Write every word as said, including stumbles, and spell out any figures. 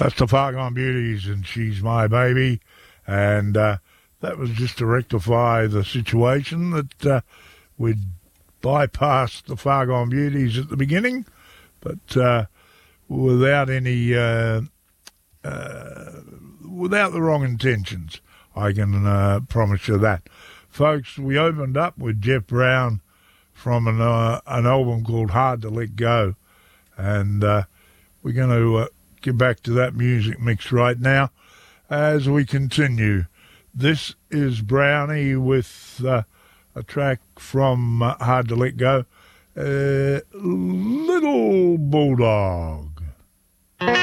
That's the Fargone Beauties and She's My Baby. And uh, that was just to rectify the situation that uh, we'd bypassed the Fargone Beauties at the beginning, but uh, without any, uh, uh, without the wrong intentions. I can uh, promise you that. Folks, we opened up with Jeff Brown from an, uh, an album called Hard to Let Go. And uh, we're going to uh, get back to that music mix right now as we continue. This is Brownie with uh, a track from uh, Hard to Let Go, uh, Little Bulldog.